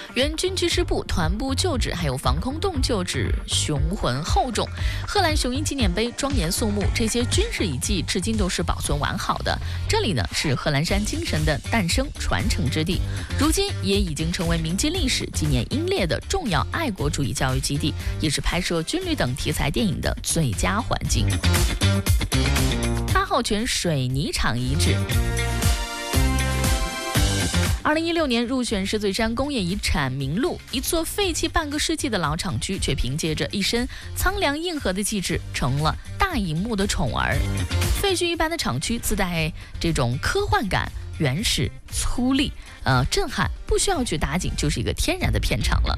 原军区师部、团部旧址，还有防空洞旧址，雄浑厚重。贺兰雄鹰纪念碑庄严肃穆，这些军事遗迹至今都是保存完好的。这里呢是贺兰山精神的诞生传承之地，如今也已经成为铭记历史、纪念英烈的重要爱国主义教育基地，也是拍摄军旅等题材电影的最佳环境。8号泉水泥厂遗址。2016年入选石嘴山工业遗产名录，一座废弃半个世纪的老厂区，却凭借着一身苍凉硬核的气质，成了大荧幕的宠儿。废墟一般的厂区自带这种科幻感、原始、粗粝、震撼，不需要去打景，就是一个天然的片场了。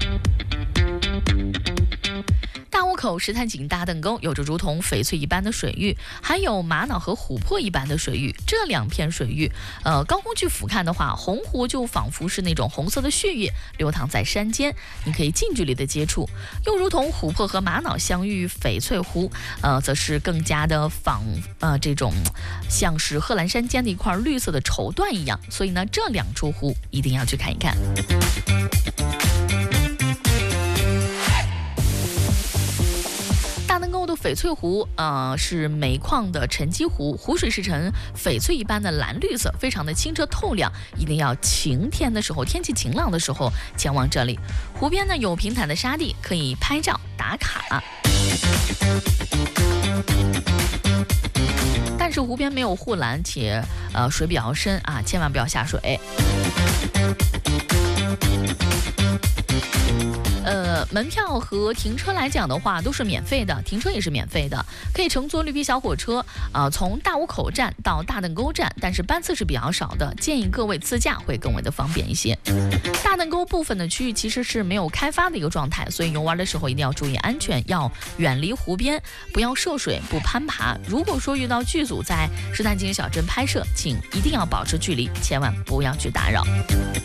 大坞口、石潭井、大邓沟有着如同翡翠一般的水域，还有玛瑙和琥珀一般的水域。这两片水域，高空去俯瞰的话，红湖就仿佛是那种红色的血液流淌在山间，你可以近距离的接触；又如同琥珀和玛瑙相遇翡翠湖，则是更加的这种像是贺兰山间的一块绿色的绸缎一样。所以呢，这两处湖一定要去看一看。大邓沟的翡翠湖，是煤矿的沉积湖，湖水是呈翡翠一般的蓝绿色，非常的清澈透亮。一定要晴天的时候，天气晴朗的时候前往这里。湖边呢有平坦的沙地，可以拍照打卡。但是湖边没有护栏，且水比较深啊，千万不要下水。门票和停车来讲的话都是免费的，停车也是免费的，可以乘坐绿皮小火车，从大坞口站到大邓沟站，但是班次是比较少的，建议各位自驾会更为的方便一些。大邓沟部分的区域其实是没有开发的一个状态，所以游玩的时候一定要注意安全，要远离湖边，不要涉水，不攀爬。如果说遇到剧组在石潭井小镇拍摄，请一定要保持距离，千万不要去打扰。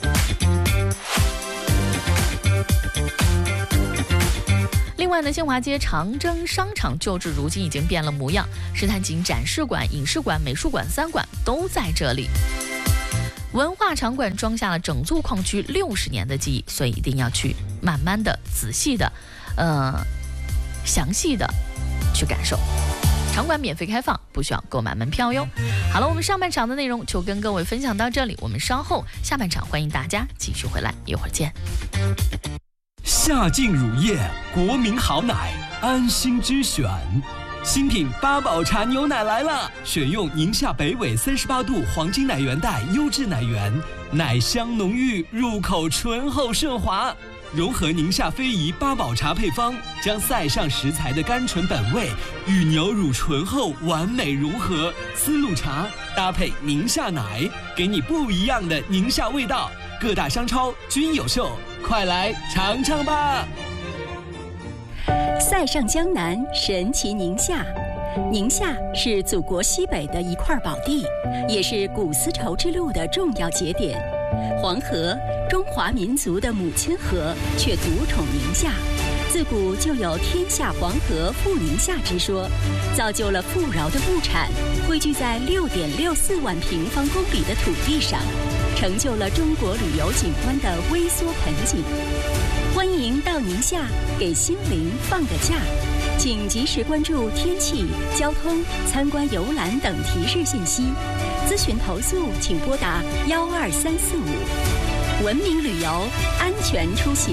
另外呢，新华街长征商场旧址如今已经变了模样，石潭井展示馆、影视馆、美术馆3馆都在这里。文化场馆装下了整座矿区60年的记忆，所以一定要去慢慢的、仔细的、详细的去感受。场馆免费开放，不需要购买门票哟。好了，我们上半场的内容就跟各位分享到这里，我们稍后下半场欢迎大家继续回来，一会儿见。 夏劲乳业，国民好奶，安心之选。新品八宝茶牛奶来了，选用宁夏北纬38度黄金奶源带优质奶源，奶香浓郁，入口醇厚顺滑。融合宁夏非遗八宝茶配方，将塞上食材的甘醇本味与牛乳醇厚完美融合，丝路茶搭配宁夏奶，给你不一样的宁夏味道。各大商超均有售，快来尝尝吧！ 塞上江南，神奇宁夏。宁夏是祖国西北的一块宝地，也是古丝绸之路的重要节点。黄河，中华民族的母亲河，却独宠宁夏。自古就有天下黄河富宁夏之说，造就了富饶的物产汇聚在6.64万平方公里的土地上，成就了中国旅游景观的微缩盆景。欢迎到宁夏给心灵放个假，请及时关注天气、交通、参观游览等提示信息。咨询投诉请拨打12345。文明旅游，安全出行。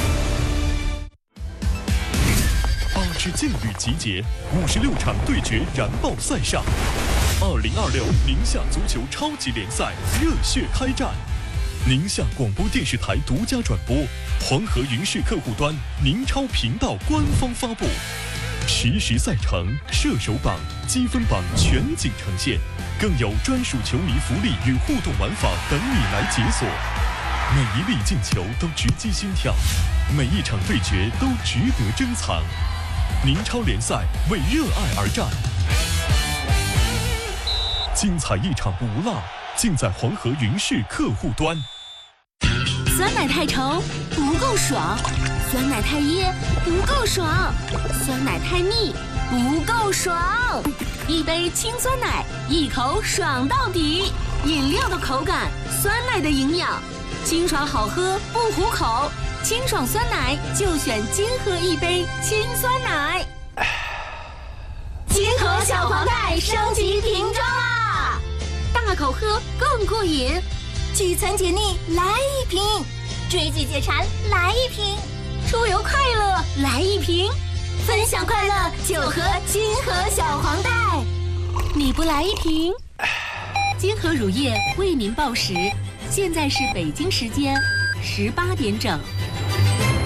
8支劲旅集结，56场对决燃爆赛上。2026宁夏足球超级联赛热血开战，宁夏广播电视台独家转播，黄河云视客户端、宁超频道官方发布，实时赛程、射手榜、积分榜全景呈现，更有专属球迷福利与互动玩法等你来解锁。每一粒进球都直击心跳，每一场对决都值得珍藏。宁超联赛为热爱而战，精彩一场不落，尽在黄河云视客户端。 酸奶太稠不够爽，酸奶太噎不够爽，酸奶太腻不够爽。一杯清酸奶，一口爽到底。饮料的口感，酸奶的营养， 清爽好喝不糊口，清爽酸奶就选金河一杯清酸奶。 金河小黄袋升级瓶装啦！ 大口喝更过瘾， 聚餐解腻来一瓶，追剧解馋来一瓶， 出游快乐来一瓶， 分享快乐就喝金河小黄袋。 你不来一瓶？金河乳业为您报时，现在是北京时间18点整。